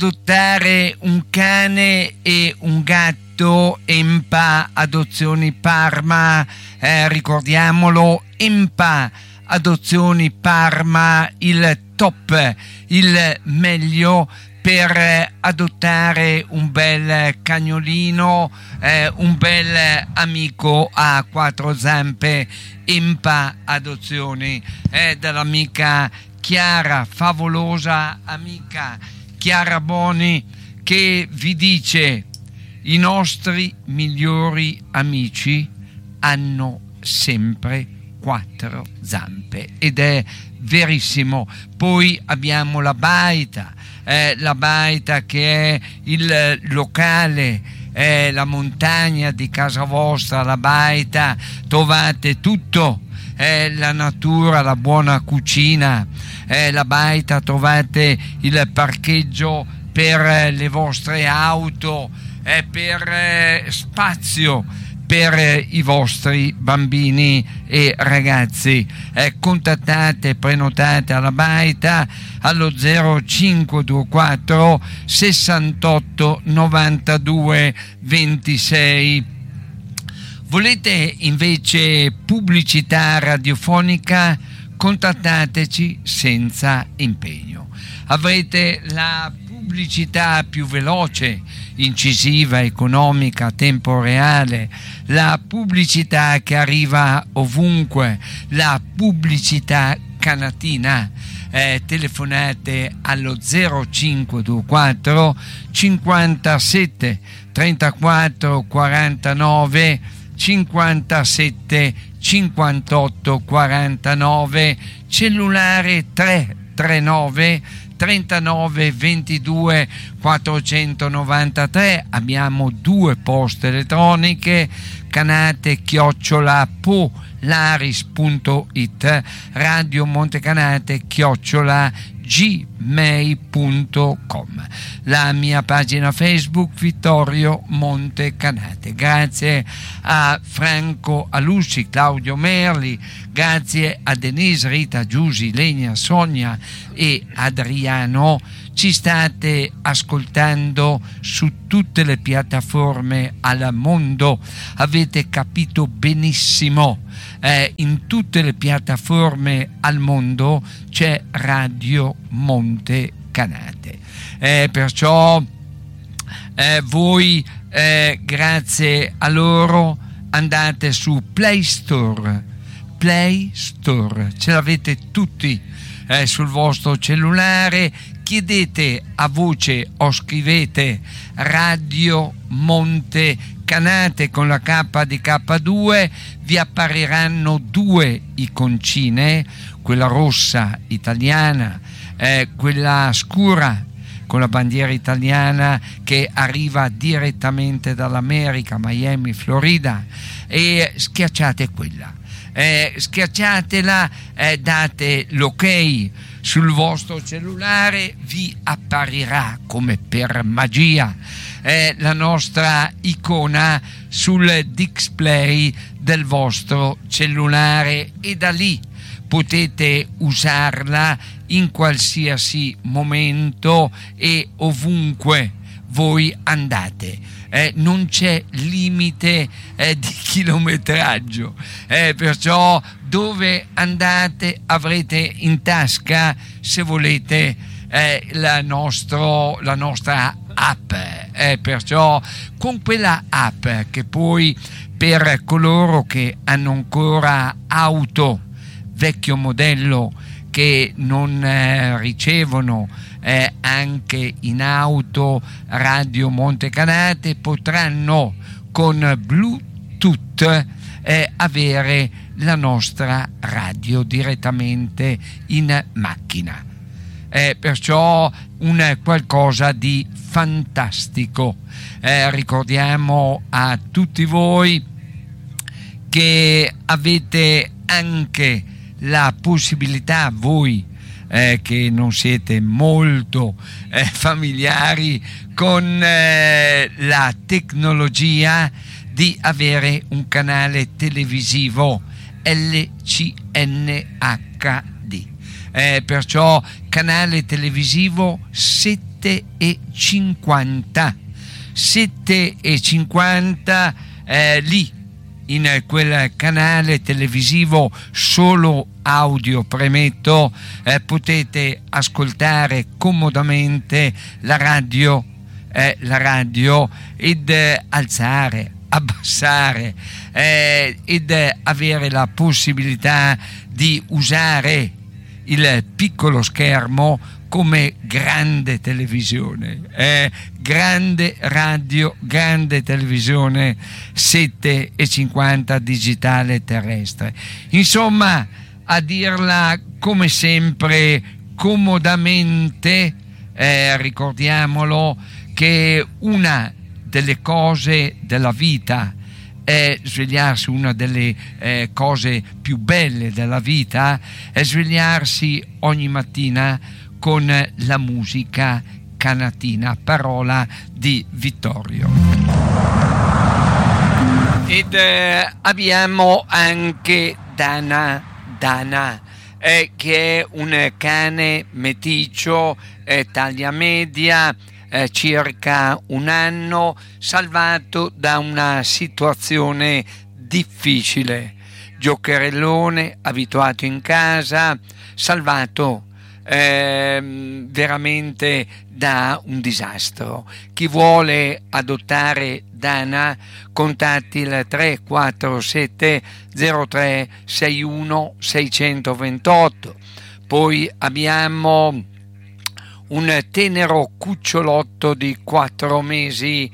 adottare un cane e un gatto. Empa Adozioni Parma, ricordiamolo, Empa Adozioni Parma, il top, il meglio per adottare un bel cagnolino, un bel amico a quattro zampe. Empa Adozioni, dall'amica Chiara, favolosa amica Chiara Boni, che vi dice: i nostri migliori amici hanno sempre quattro zampe, ed è verissimo. Poi abbiamo la Baita che è il locale, la montagna di casa vostra. La Baita, trovate tutto, la natura, la buona cucina. La Baita, trovate il parcheggio per le vostre auto, per spazio per i vostri bambini e ragazzi. Contattate, prenotate alla Baita allo 0524 68 92 26. Volete invece pubblicità radiofonica? Contattateci senza impegno. Avrete la pubblicità più veloce, incisiva, economica, a tempo reale, la pubblicità che arriva ovunque, la pubblicità canatina. Telefonate allo 0524 57 34 49 57 58 49, cellulare 339 39 22 493. Abbiamo due poste elettroniche: canate@polaris.it, Radio Montecanate@gmail.com, la mia pagina Facebook Vittorio Montecanate. Grazie a Franco Alussi, Claudio Merli, grazie a Denise, Rita, Giusy, Legna, Sonia e Adriano. Ci state ascoltando su tutte le piattaforme al mondo, avete capito benissimo, in tutte le piattaforme al mondo c'è Radio Montecanate, perciò voi grazie a loro andate su Play Store, ce l'avete tutti sul vostro cellulare. Chiedete a voce o scrivete Radio Montecanate con la K di K2, vi appariranno due iconcine, quella rossa italiana, quella scura con la bandiera italiana che arriva direttamente dall'America, Miami, Florida, e schiacciate quella. Schiacciatela, date l'ok sul vostro cellulare, vi apparirà come per magia la nostra icona sul display del vostro cellulare, e da lì potete usarla in qualsiasi momento e ovunque voi andate. Non c'è limite di chilometraggio, perciò dove andate avrete in tasca, se volete, la nostra app, perciò con quella app, che poi per coloro che hanno ancora auto vecchio modello, che non ricevono anche in auto Radio Montecanate, potranno con Bluetooth avere la nostra radio direttamente in macchina, perciò un qualcosa di fantastico. Ricordiamo a tutti voi che avete anche la possibilità, voi che non siete molto familiari con la tecnologia, di avere un canale televisivo LCNHD, perciò canale televisivo 70 7:50. 7:50 lì in quel canale televisivo solo audio, premetto, potete ascoltare comodamente la radio ed alzare, abbassare ed avere la possibilità di usare il piccolo schermo come grande televisione, grande radio, grande televisione 7:50 digitale terrestre. Insomma, a dirla come sempre comodamente, ricordiamolo che una delle cose della vita è svegliarsi, una delle cose più belle della vita è svegliarsi ogni mattina con la musica canatina, parola di Vittorio. Ed abbiamo anche Dana, che è un cane meticcio, taglia media, circa un anno, salvato da una situazione difficile. Giocherellone, abituato in casa, salvato veramente da un disastro. Chi vuole adottare Dana, contatti il 347 03 61 628. Poi abbiamo un tenero cucciolotto di 4 mesi,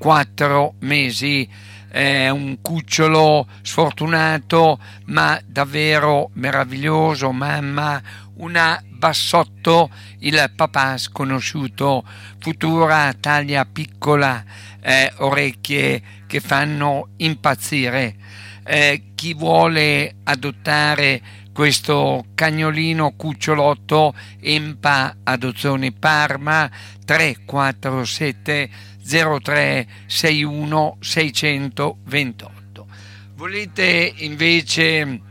è un cucciolo sfortunato ma davvero meraviglioso, mamma, una bassotto, il papà sconosciuto, futura taglia piccola, orecchie che fanno impazzire. Chi vuole adottare questo cagnolino cucciolotto, Empa Adozioni Parma, 347 03 61 628. Volete invece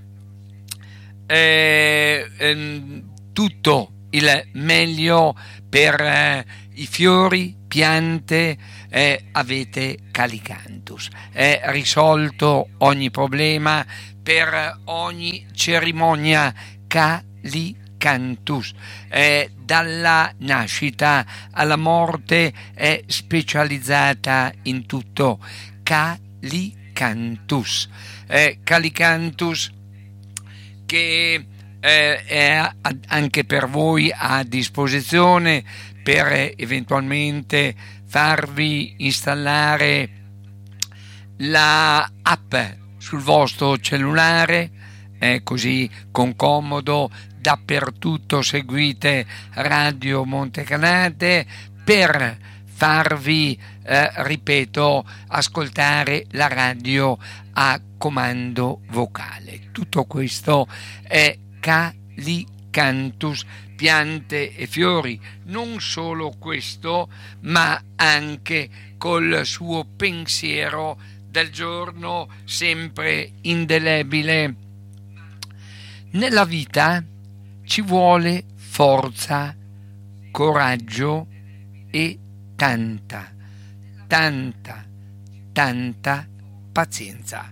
tutto il meglio per i fiori, piante, avete Calicanthus. È risolto ogni problema per ogni cerimonia. Calicanthus. Dalla nascita alla morte è specializzata in tutto. Calicanthus. Calicanthus che è anche per voi a disposizione per eventualmente farvi installare la app sul vostro cellulare, così con comodo dappertutto seguite Radio Montecanate per farvi ripeto, ascoltare la radio a comando vocale. Tutto questo è Calicanthus, piante e fiori. Non solo questo, ma anche col suo pensiero del giorno sempre indelebile. Nella vita ci vuole forza, coraggio e tanta pazienza.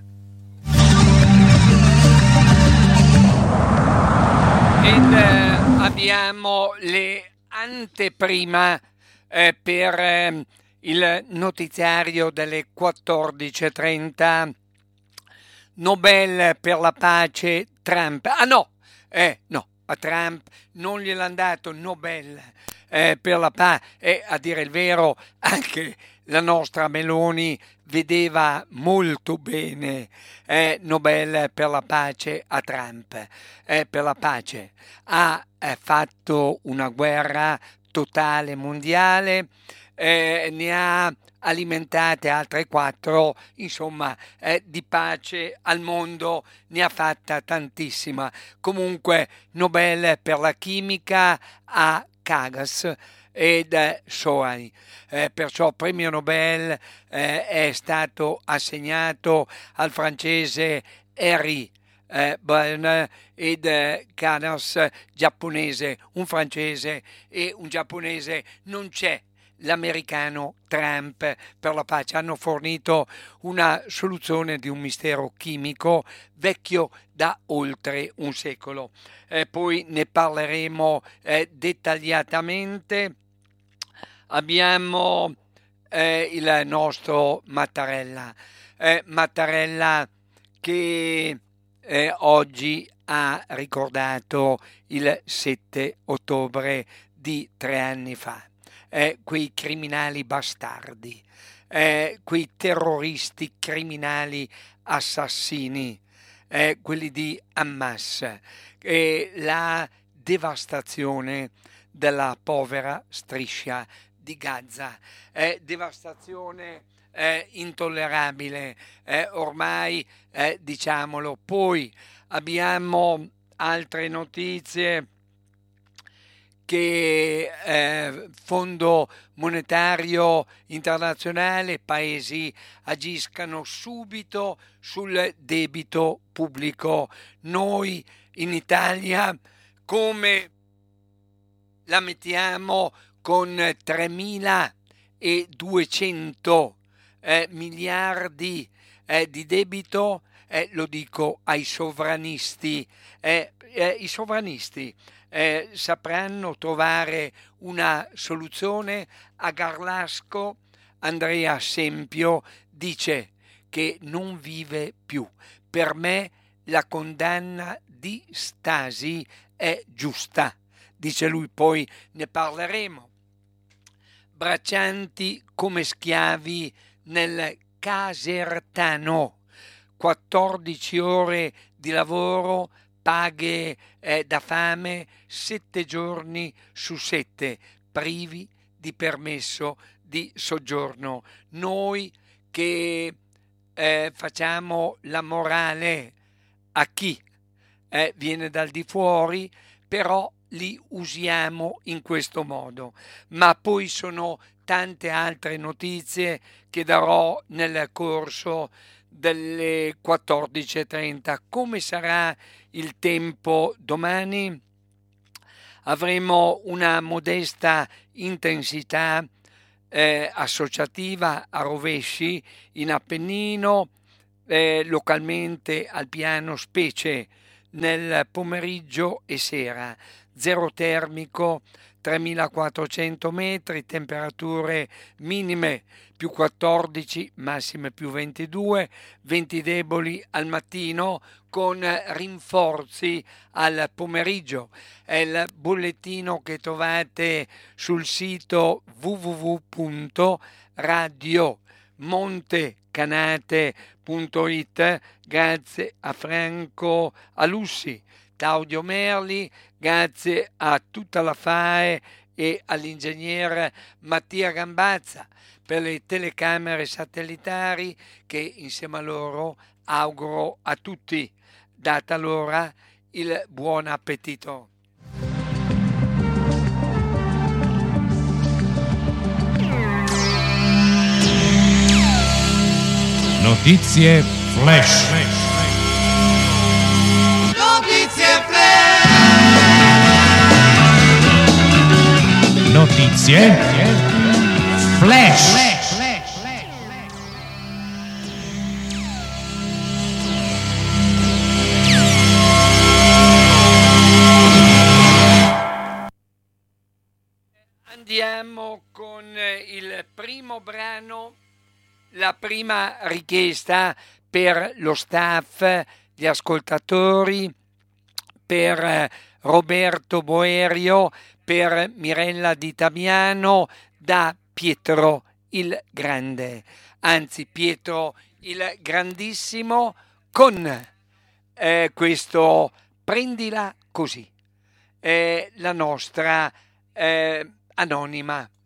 Ed abbiamo le anteprima per il notiziario delle 14:30. Nobel per la pace Trump. No, a Trump non gliel'hanno dato Nobel per la pace, a dire il vero anche la nostra Meloni vedeva molto bene Nobel per la pace a Trump. Per la pace ha fatto una guerra totale mondiale, ne ha alimentate altre 4, insomma di pace al mondo ne ha fatta tantissima. Comunque Nobel per la chimica a Kagas ed Sohani, perciò premio Nobel è stato assegnato al francese Henri Byrne ed Canas, giapponese, un francese e un giapponese. Non c'è l'americano Trump per la pace. Hanno fornito una soluzione di un mistero chimico vecchio da oltre un secolo. Poi ne parleremo dettagliatamente. Abbiamo il nostro Mattarella, Mattarella che oggi ha ricordato il 7 ottobre di 3 anni fa. Quei criminali bastardi, quei terroristi criminali assassini, quelli di Hamas, la devastazione della povera striscia di Gaza, devastazione intollerabile, ormai diciamolo. Poi abbiamo altre notizie che Fondo Monetario Internazionale, paesi agiscano subito sul debito pubblico. Noi in Italia come la mettiamo con 3.200 miliardi di debito? Lo dico ai sovranisti. I sovranisti sapranno trovare una soluzione. A Garlasco Andrea Sempio dice che non vive più. Per me la condanna di Stasi è giusta, dice lui, poi ne parleremo. Braccianti come schiavi nel Casertano, 14 ore di lavoro, paghe da fame, 7 giorni su 7, privi di permesso di soggiorno. Noi che facciamo la morale a chi viene dal di fuori, però li usiamo in questo modo. Ma poi sono tante altre notizie che darò nel corso delle 14.30. Come sarà il tempo domani? Avremo una modesta intensità associativa a rovesci in Appennino, localmente al piano, specie nel pomeriggio e sera. Zero termico, 3.400 metri, temperature minime più 14, massime più 22, venti deboli al mattino con rinforzi al pomeriggio. È il bollettino che trovate sul sito www.radiomontecanate.it. Grazie a Franco Alussi, Claudio Merli, grazie a tutta la FAE e all'ingegnere Mattia Gambazza per le telecamere satellitari che insieme a loro auguro a tutti, data l'ora, il buon appetito. Notizie flash. Notizie flash. Notizie flash. Andiamo con il primo brano, la prima richiesta per lo staff, gli ascoltatori, per Roberto Boerio, per Mirella Di Tamiano, da Pietro il Grande, anzi Pietro il Grandissimo, con questo Prendila così, la nostra anonima.